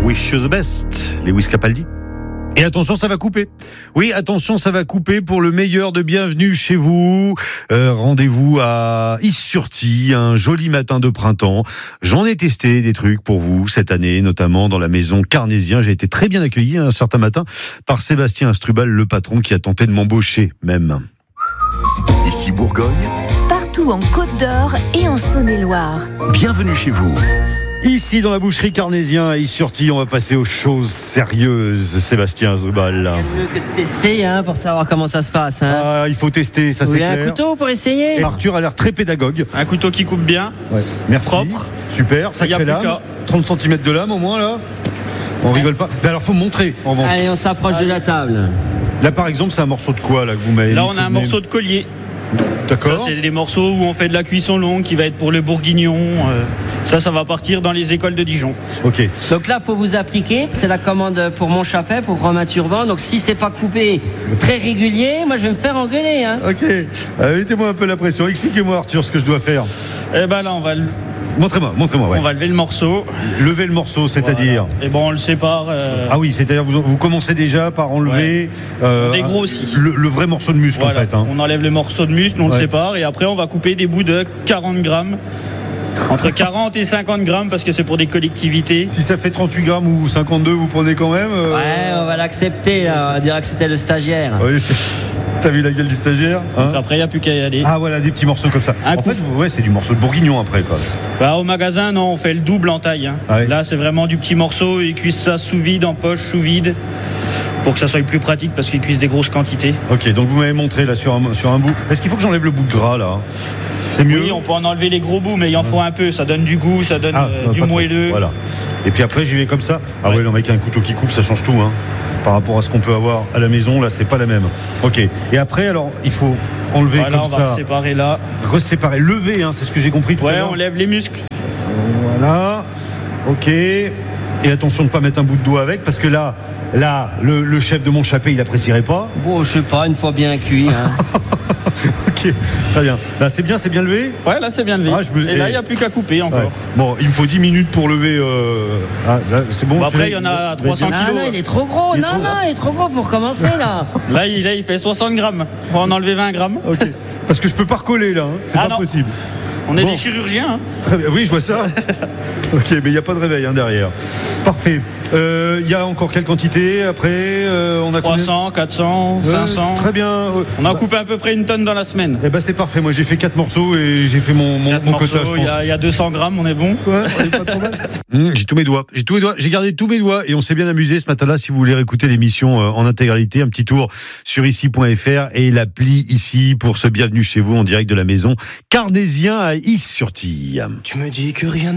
Wish you the best, Lewis Capaldi. Et attention, ça va couper. Oui, attention, ça va couper pour le meilleur de Bienvenue chez vous. Rendez-vous à Is-sur-Tille, un joli matin de printemps. J'en ai testé des trucs pour vous cette année, notamment dans la maison Carnésien. J'ai été très bien accueilli un certain matin par Sébastien Astrubal, le patron qui a tenté de m'embaucher même. Ici Bourgogne, partout en Côte d'Or et en Saône-et-Loire. bienvenue chez vous. Ici, dans la boucherie Carnésien, à Is-sur-Tille, on va passer aux choses sérieuses. Sébastien Astrubal. Rien de mieux que de tester pour savoir comment ça se passe. Ah, il faut tester, ça Vous c'est voulez clair. un couteau pour essayer? Et Arthur a l'air très pédagogue. Un couteau qui coupe bien. Ouais. Merci. Propre. Super, Y a sacré plus lame. qu'à. 30 cm de lame au moins là. On rigole pas. Mais alors faut me montrer en revanche. Allez, on s'approche de la table. Là par exemple c'est un morceau de quoi là que vous m'avez Là, mis on a un sous le nez morceau de collier. Ça, D'accord. c'est des morceaux où on fait de la cuisson longue qui va être pour le bourguignon. Ça va partir dans les écoles de Dijon. Ok. Donc là, faut vous appliquer. C'est la commande pour mon chapet, pour Romain Turban. Donc si c'est pas coupé très régulier, moi je vais me faire engueuler. Ok. Mettez-moi un peu la pression. Expliquez-moi Arthur ce que je dois faire. Et ben là, on va Montrez-moi. Ouais. lever le morceau. Lever le morceau, c'est-à-dire. Voilà. Et bon, on le sépare. Ah oui, c'est-à-dire vous commencez déjà par enlever On dégrossit. le vrai morceau de muscle Voilà. en fait. Hein. On enlève le morceau de muscle, on Ouais. le sépare. Et après, on va couper des bouts de 40 grammes. Entre 40 et 50 grammes parce que c'est pour des collectivités. Si ça fait 38 grammes ou 52, vous prenez quand même. Ouais, on va l'accepter. Là. On va dire que c'était le stagiaire. Oui, t'as vu la gueule du stagiaire hein. Après, il n'y a plus qu'à y aller. Ah voilà, des petits morceaux comme ça. Un En coup. fait, ouais, c'est du morceau de bourguignon après quoi. Au magasin, non, on fait le double en taille. Ah oui. Là, c'est vraiment du petit morceau. Ils cuisent ça sous vide, en poche, sous vide, pour que ça soit le plus pratique parce qu'ils cuisent des grosses quantités. Ok, donc vous m'avez montré là sur un bout. Est-ce qu'il faut que j'enlève le bout de gras là? C'est mieux. Oui, on peut en enlever les gros bouts, mais il en faut un peu. Ça donne du goût, ça donne du pas trop. moelleux. Voilà. Et puis après, j'y vais comme ça. Ah ouais, non, avec un couteau qui coupe, ça change tout. Hein. Par rapport à ce qu'on peut avoir à la maison, là, c'est pas la même. Ok. Et après, alors, il faut enlever Voilà, comme on va ça, séparer là. reséparer, lever. Hein, c'est ce que j'ai compris tout à Ouais, l'heure. on lève les muscles. Voilà. Ok. Et attention de ne pas mettre un bout de doigt avec, parce que là, le chef de mon chapet, il apprécierait pas. Bon, je sais pas, une fois bien cuit. Ok. Très bien. Là, c'est bien levé. Ouais, là, c'est bien levé. Ah, Et là, il n'y a plus qu'à couper encore. Ouais. Bon, il me faut 10 minutes pour lever. Ah, là, c'est bon. Bon, après, celui-là, il y en a 300 Ah kilos. non, il est trop gros. Il est Non, trop non, gros. il est trop gros. Faut recommencer là. Là, il fait 60 grammes. On va en enlever 20 grammes. Ok. Parce que je peux pas recoller là. Hein. C'est Ah pas non. possible. On est Bon. des chirurgiens. Très bien. Oui, je vois ça. Ok, mais il n'y a pas de réveil derrière. Parfait. Il y a encore quelle quantité après on a combien 300, 400, 500. Très bien. On a coupé à peu près une tonne dans la semaine. Eh ben c'est parfait. Moi j'ai fait 4 morceaux et j'ai fait mon quota, je Il pense. y a 200 grammes, on est bon. Ouais, on est pas trop mal. J'ai tous mes doigts. J'ai gardé tous mes doigts et on s'est bien amusé ce matin-là. Si vous voulez réécouter l'émission en intégralité, un petit tour sur ici.fr et l'appli ici pour ce bienvenue chez vous en direct de la maison Carnésien à Is-sur-Tille. Tu me dis que rien ne